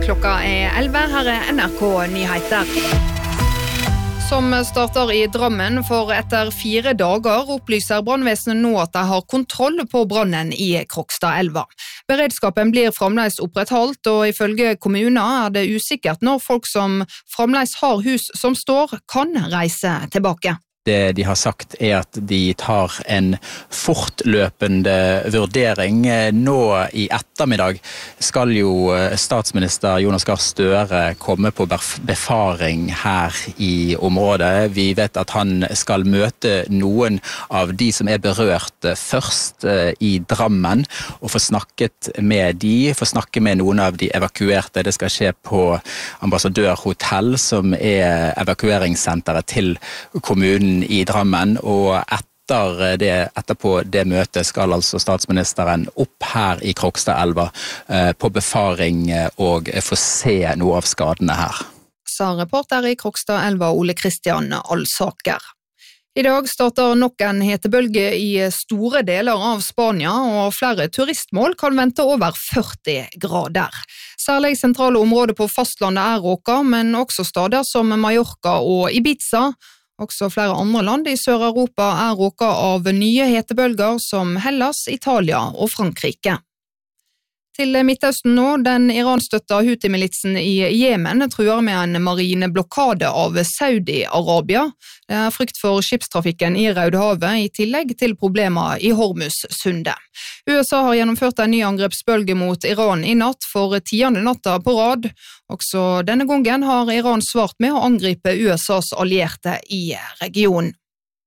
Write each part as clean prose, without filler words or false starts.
Klokka 11, her NRK Nyheter. Som starter i Drammen, for etter 4 dager opplyser brannvesenet nå at de har kontroll på brannen i Krokstadelva. Beredskapen blir fremdeles opprettholdt, og ifølge kommuner det usikkert når folk som fremdeles har hus som står, kan reise tilbake. Det de har sagt at de tar en fortløpende vurdering. Nå i ettermiddag skal jo statsminister Jonas Gahr Støre komme på befaring her i området. Vi vet at han skal møte noen av de som berørt først i Drammen, og få snakket med de, få snakke med noen av de evakuerte. Det skal skje på Ambassadørhotell, som evakueringssenteret til kommunen i Drammen, og etterpå det møtet skal altså statsministeren opp her i Krokstadelva på befaring og få se noe av skadene her. Sa reporter i Krokstadelva Ole Kristian Alsaker. I dag starter nok en hetebølge i store deler av Spania, og flere turistmål kan vente over 40 grader. Særlig sentrale områder på fastlandet råka, men også steder som Mallorca og Ibiza. Også flere andre land i Sør-Europa råka av nye hetebølger som Hellas, Italia og Frankrike. Til Midtøsten nå, den Iran-støtta Houthi-militsen i Jemen truer med en marine blokade av Saudi-Arabia. Det frykt for skipstrafikken i Rødehavet, i tillegg til problemer i Hormuz-sundet. USA har gjennomført en ny angrepsbølge mot Iran i natt for 10. natta på rad. Også denne gangen har Iran svart med å angripe USAs allierte i regionen.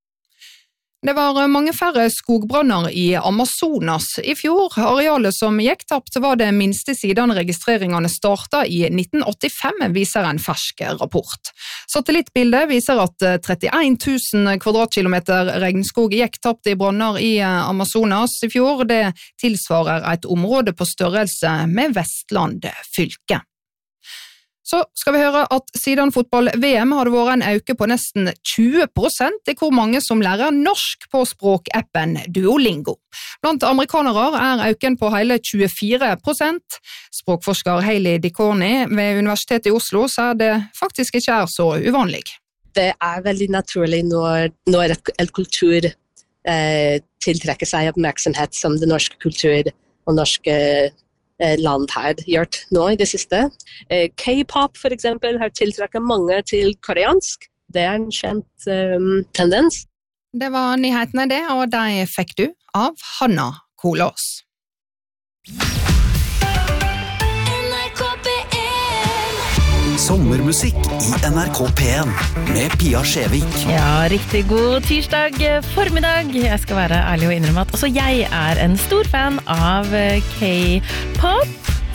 Det var mange færre skogbranner i Amazonas i fjor. Arealet som gikk tapt var det minste siden registreringene startet i 1985, viser en fersk rapport. Satellittbildet viser at 31 000 kvadratkilometer regnskog gikk tapt i branner i Amazonas i fjor. Det tilsvarer et område på størrelse med Vestland fylke. Så skal vi høre at siden fotball-VM har det vært en øke på nesten 20% i hvor mange som lærer norsk på språkappen Duolingo. Blant amerikanere øken på hele 24%. Språkforsker Hailey DeCorney ved Universitetet i Oslo sier det faktisk ikke så uvanlig. Det veldig naturlig når en kultur tiltrekker seg oppmerksomhet som det norske kultur og norske land har gjort nå i det siste. K-pop for eksempel har tiltrekket mange til koreansk. Det en kjent tendens. Det var nyhetene det, og de fikk du av Hanna Kolås. Sommermusikk i NRK P1 med Pia Skjevik. Ja, riktig god tirsdag formiddag. Jeg skal være ærlig og innrømme at også jeg en stor fan av K-pop.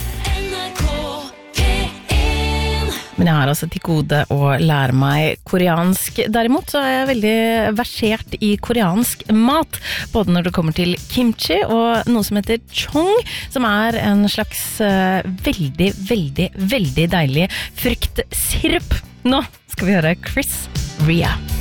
Men jeg har altså til gode å lære meg koreansk. Derimot så jeg veldig versert i koreansk mat, både når det kommer til kimchi og noe som heter chong, som en slags veldig, veldig, veldig deilig fruktsirup. Nå skal vi høre Chris Ria.